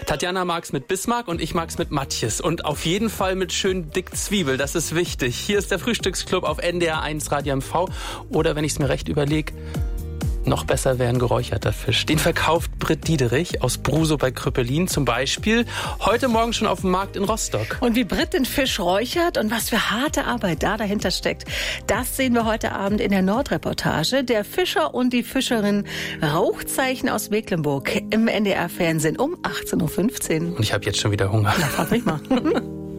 Tatjana mag's mit Bismarck und ich mag's mit Matjes. Und auf jeden Fall mit schön dick Zwiebel, das ist wichtig. Hier ist der Frühstücksclub auf NDR 1 Radio MV. Oder wenn ich es mir recht überlege, noch besser wäre ein geräucherter Fisch. Den verkauft Britt Diederich aus Bruso bei Krüppelin zum Beispiel. Heute Morgen schon auf dem Markt in Rostock. Und wie Britt den Fisch räuchert und was für harte Arbeit da dahinter steckt, das sehen wir heute Abend in der Nordreportage. Der Fischer und die Fischerin, Rauchzeichen aus Mecklenburg im NDR-Fernsehen um 18.15 Uhr. Und ich habe jetzt schon wieder Hunger. Na, frag mich mal.